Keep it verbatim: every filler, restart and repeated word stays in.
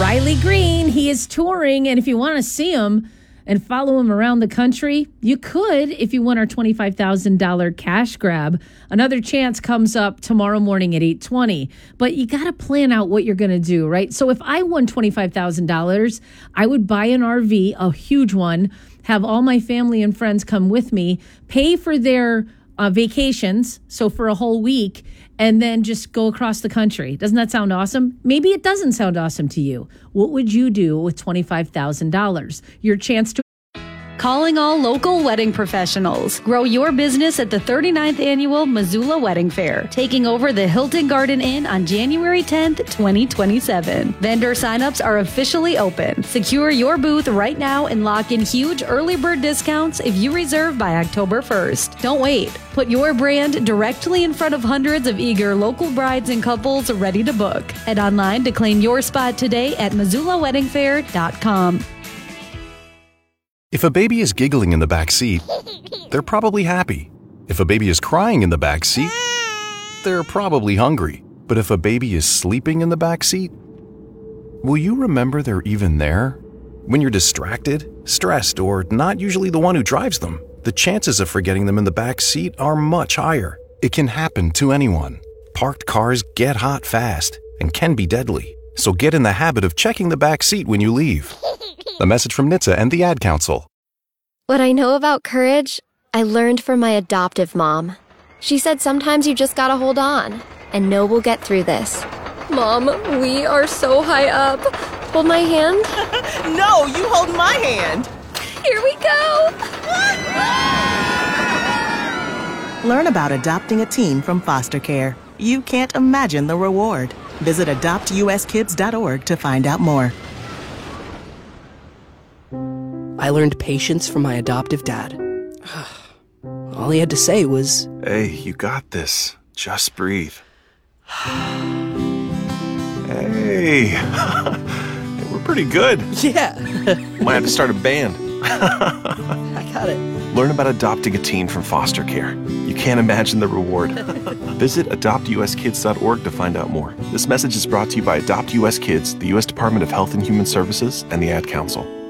Riley Green, he is touring, and if you want to see him and follow him around the country, you could if you win our twenty-five thousand dollars cash grab. Another chance comes up tomorrow morning at eight twenty, but you got to plan out what you're going to do, right? So if I won twenty-five thousand dollars, I would buy an R V, a huge one, have all my family and friends come with me, pay for their uh, vacations, so for a whole week, and then just go across the country. Doesn't that sound awesome? Maybe it doesn't sound awesome to you. What would you do with twenty-five thousand dollars? Your chance to... Calling all local wedding professionals. Grow your business at the thirty-ninth Annual Missoula Wedding Fair, taking over the Hilton Garden Inn on January tenth, twenty twenty-seven. Vendor signups are officially open. Secure your booth right now and lock in huge early bird discounts if you reserve by October first. Don't wait. Put your brand directly in front of hundreds of eager local brides and couples ready to book. Head online to claim your spot today at missoula wedding fair dot com. If a baby is giggling in the back seat, they're probably happy. If a baby is crying in the back seat, they're probably hungry. But if a baby is sleeping in the back seat, will you remember they're even there? When you're distracted, stressed, or not usually the one who drives them, the chances of forgetting them in the back seat are much higher. It can happen to anyone. Parked cars get hot fast and can be deadly. So get in the habit of checking the back seat when you leave. A message from N H T S A and the Ad Council. What I know about courage, I learned from my adoptive mom. She said sometimes you just gotta hold on and know we'll get through this. Mom, we are so high up. Hold my hand. No, you hold my hand. Here we go. Learn about adopting a teen from foster care. You can't imagine the reward. Visit adopt u s kids dot org to find out more. I learned patience from my adoptive dad. All he had to say was, "Hey, you got this. Just breathe." Hey, we're pretty good. Yeah. Might have to start a band. I got it. Learn about adopting a teen from foster care. You can't imagine the reward. Visit adopt u s kids dot org to find out more. This message is brought to you by Adopt U S Kids, the U S Department of Health and Human Services, and the Ad Council.